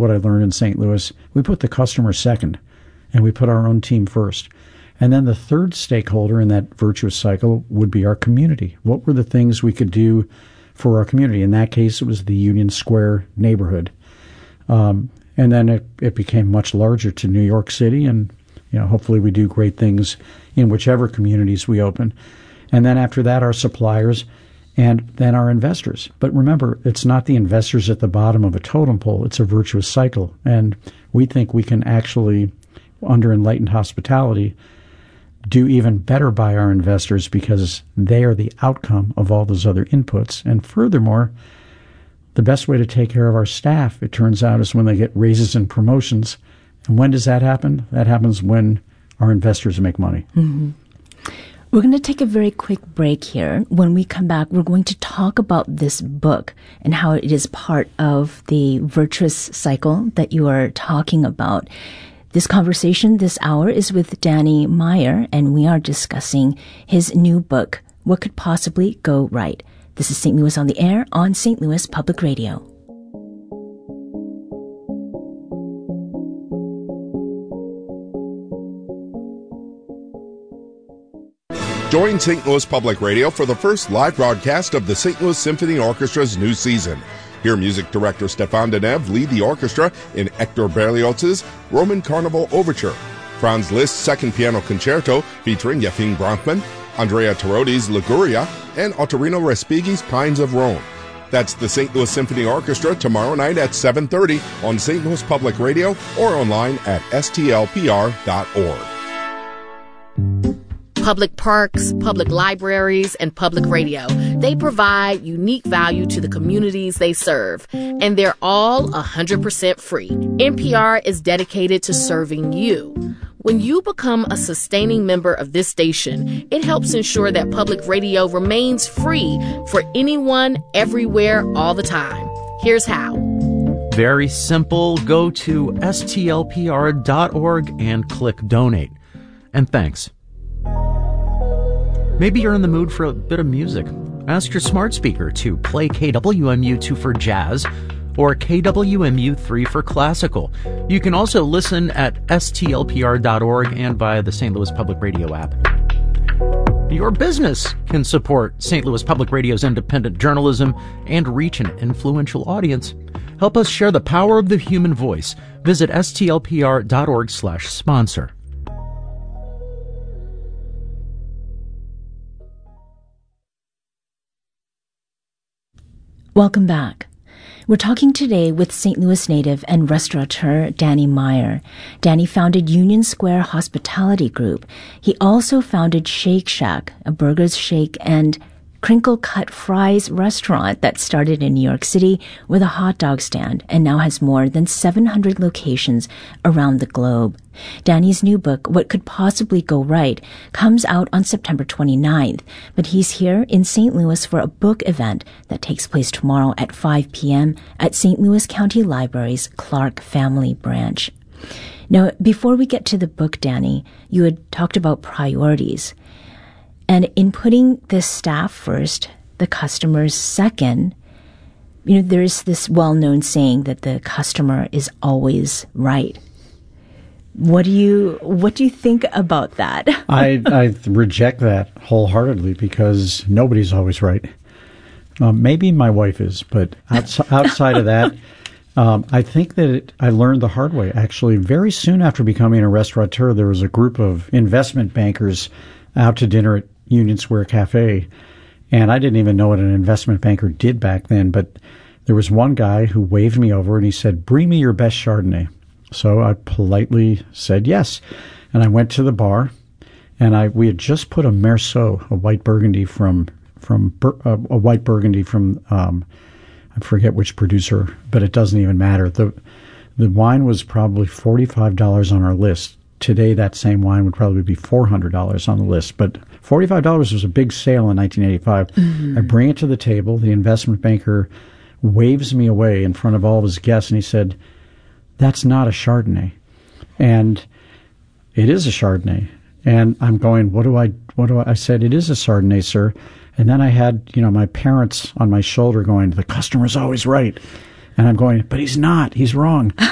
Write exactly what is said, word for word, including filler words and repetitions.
what I learned in Saint Louis. We put the customer second, and we put our own team first. And then the third stakeholder in that virtuous cycle would be our community. What were the things we could do for our community? In that case, it was the Union Square neighborhood. Um, and then it, it became much larger to New York City, and you know, hopefully we do great things in whichever communities we open. And then after that, our suppliers, and then our investors. But remember, it's not the investors at the bottom of a totem pole. It's a virtuous cycle. And we think we can actually, under Enlightened Hospitality, do even better by our investors because they are the outcome of all those other inputs. And furthermore, the best way to take care of our staff, it turns out, is when they get raises and promotions. And when does that happen? That happens when our investors make money. Mm-hmm. We're going to take a very quick break here. When we come back, we're going to talk about this book and how it is part of the virtuous cycle that you are talking about. This conversation this hour is with Danny Meyer, and we are discussing his new book, What Could Possibly Go Right? This is Saint Louis on the Air on Saint Louis Public Radio. Join Saint Louis Public Radio for the first live broadcast of the Saint Louis Symphony Orchestra's new season. Hear music director Stefan Denev lead the orchestra in Hector Berlioz's Roman Carnival Overture, Franz Liszt's Second Piano Concerto featuring Yefim Bronfman, Andrea Tarodi's Liguria, and Ottorino Respighi's Pines of Rome. That's the Saint Louis Symphony Orchestra tomorrow night at seven thirty on Saint Louis Public Radio or online at S T L P R dot org. Public parks, public libraries, and public radio. They provide unique value to the communities they serve, and they're all one hundred percent free. N P R is dedicated to serving you. When you become a sustaining member of this station, it helps ensure that public radio remains free for anyone, everywhere, all the time. Here's how. Very simple. Go to S T L P R dot org and click donate. And thanks. Maybe you're in the mood for a bit of music. Ask your smart speaker to play K W M U two for jazz or K W M U three for classical. You can also listen at S T L P R dot org and via the Saint Louis Public Radio app. Your business can support Saint Louis Public Radio's independent journalism and reach an influential audience. Help us share the power of the human voice. Visit S T L P R dot org slash sponsor. Welcome back. We're talking today with Saint Louis native and restaurateur Danny Meyer. Danny founded Union Square Hospitality Group. He also founded Shake Shack, a burgers, shake, and crinkle cut fries restaurant that started in New York City with a hot dog stand and now has more than seven hundred locations around the globe. Danny's new book, What Could Possibly Go Right, comes out on September twenty-ninth, but he's here in Saint Louis for a book event that takes place tomorrow at five p.m. at Saint Louis County Library's Clark Family Branch. Now, before we get to the book, Danny, you had talked about priorities. And in putting the staff first, the customers second, you know, there's this well-known saying that the customer is always right. What do you what do you think about that? I, I reject that wholeheartedly because nobody's always right. Um, maybe my wife is, but outside, outside of that, um, I think that it, I learned the hard way. Actually, very soon after becoming a restaurateur, there was a group of investment bankers out to dinner at Union Square Cafe, and I didn't even know what an investment banker did back then, but there was one guy who waved me over and he said, "Bring me your best Chardonnay." So I politely said yes, and I went to the bar, and I we had just put a Merceau, a white Burgundy from from uh, a white Burgundy from um, I forget which producer, but it doesn't even matter. the The wine was probably forty-five dollars on our list. Today, that same wine would probably be four hundred dollars on the list, but forty-five dollars was a big sale in nineteen eighty-five. Mm-hmm. I bring it to the table. The investment banker waves me away in front of all of his guests, and he said, "That's not a Chardonnay." And it is a Chardonnay. And I'm going, what do I, what do I, I said, "It is a Chardonnay, sir." And then I had, you know, my parents on my shoulder going, "The customer's always right." And I'm going, "But he's not. He's wrong."